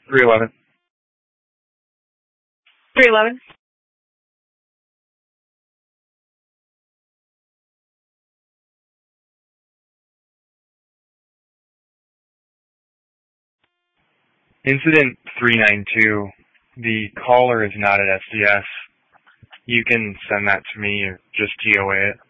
311. 311. Incident 392. The caller is not at SDS. You can send that to me or just TOA it.